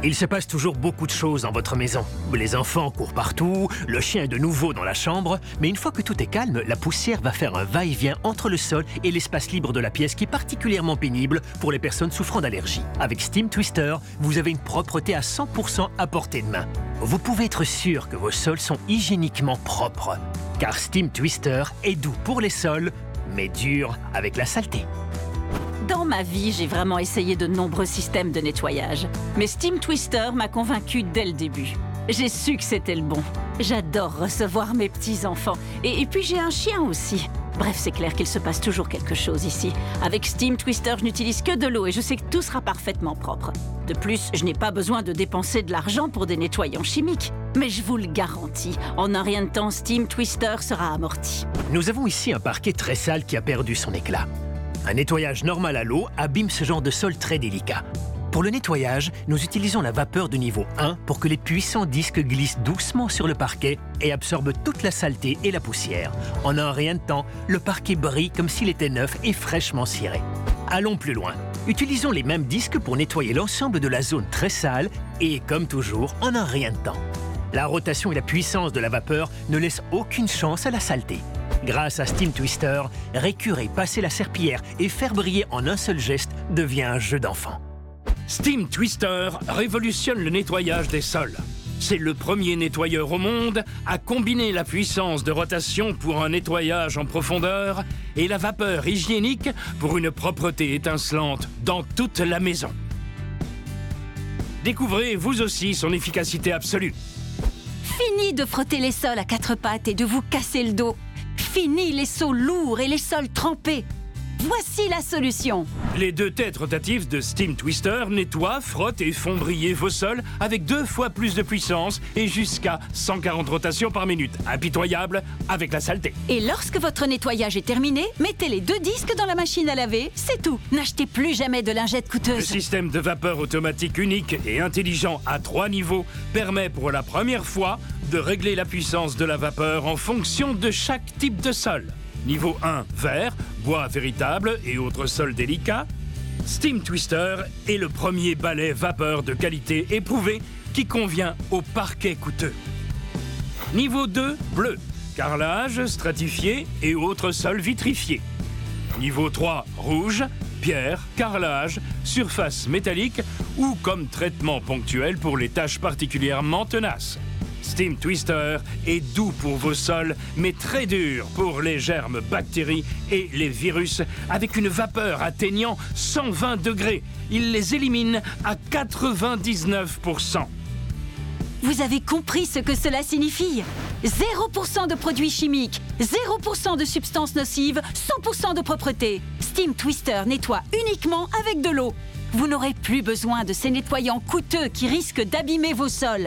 Il se passe toujours beaucoup de choses dans votre maison. Les enfants courent partout, le chien est de nouveau dans la chambre, mais une fois que tout est calme, la poussière va faire un va-et-vient entre le sol et l'espace libre de la pièce qui est particulièrement pénible pour les personnes souffrant d'allergies. Avec Steam Twister, vous avez une propreté à 100% à portée de main. Vous pouvez être sûr que vos sols sont hygiéniquement propres, car Steam Twister est doux pour les sols, mais dur avec la saleté. Dans ma vie, j'ai vraiment essayé de nombreux systèmes de nettoyage. Mais Steam Twister m'a convaincu dès le début. J'ai su que c'était le bon. J'adore recevoir mes petits-enfants. Et puis j'ai un chien aussi. Bref, c'est clair qu'il se passe toujours quelque chose ici. Avec Steam Twister, je n'utilise que de l'eau et je sais que tout sera parfaitement propre. De plus, je n'ai pas besoin de dépenser de l'argent pour des nettoyants chimiques. Mais je vous le garantis, en un rien de temps, Steam Twister sera amorti. Nous avons ici un parquet très sale qui a perdu son éclat. Un nettoyage normal à l'eau abîme ce genre de sol très délicat. Pour le nettoyage, nous utilisons la vapeur de niveau 1 pour que les puissants disques glissent doucement sur le parquet et absorbent toute la saleté et la poussière. En un rien de temps, le parquet brille comme s'il était neuf et fraîchement ciré. Allons plus loin. Utilisons les mêmes disques pour nettoyer l'ensemble de la zone très sale et, comme toujours, en un rien de temps. La rotation et la puissance de la vapeur ne laissent aucune chance à la saleté. Grâce à Steam Twister, récurer, passer la serpillière et faire briller en un seul geste devient un jeu d'enfant. Steam Twister révolutionne le nettoyage des sols. C'est le premier nettoyeur au monde à combiner la puissance de rotation pour un nettoyage en profondeur et la vapeur hygiénique pour une propreté étincelante dans toute la maison. Découvrez vous aussi son efficacité absolue. Fini de frotter les sols à quatre pattes et de vous casser le dos. Fini les seaux lourds et les sols trempés. Voici la solution. Les deux têtes rotatives de Steam Twister nettoient, frottent et font briller vos sols avec 2 fois plus de puissance et jusqu'à 140 rotations par minute. Impitoyable avec la saleté. Et lorsque votre nettoyage est terminé, mettez les 2 disques dans la machine à laver, c'est tout. N'achetez plus jamais de lingettes Le coûteuses. système de vapeur automatique unique et intelligent à 3 niveaux permet pour la première fois de régler la puissance de la vapeur en fonction de chaque type de sol. Niveau 1, verre, bois véritable et autres sols délicats. Steam Twister est le premier balai vapeur de qualité éprouvée qui convient aux parquets coûteux. Niveau 2, bleu, carrelage, stratifié et autres sols vitrifiés. Niveau 3, rouge, pierre, carrelage, surface métallique ou comme traitement ponctuel pour les tâches particulièrement tenaces. Steam Twister est doux pour vos sols, mais très dur pour les germes, bactéries et les virus, avec une vapeur atteignant 120 degrés. Il les élimine à 99%. Vous avez compris ce que cela signifie. 0% de produits chimiques, 0% de substances nocives, 100% de propreté. Steam Twister nettoie uniquement avec de l'eau. Vous n'aurez plus besoin de ces nettoyants coûteux qui risquent d'abîmer vos sols.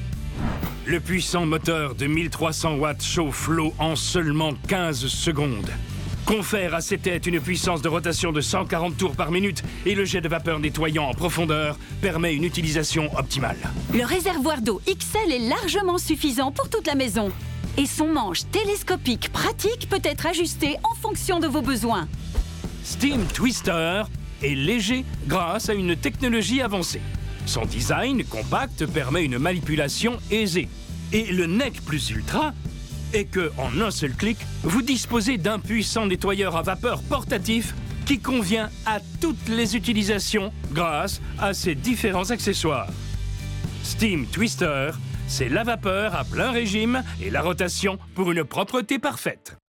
Le puissant moteur de 1300 watts chauffe l'eau en seulement 15 secondes. Confère à ses têtes une puissance de rotation de 140 tours par minute et le jet de vapeur nettoyant en profondeur permet une utilisation optimale. Le réservoir d'eau XL est largement suffisant pour toute la maison. Et son manche télescopique pratique peut être ajusté en fonction de vos besoins. Steam Twister est léger grâce à une technologie avancée. Son design compact permet une manipulation aisée. Et le nec plus ultra est que, en un seul clic, vous disposez d'un puissant nettoyeur à vapeur portatif qui convient à toutes les utilisations grâce à ses différents accessoires. Steam Twister, c'est la vapeur à plein régime et la rotation pour une propreté parfaite.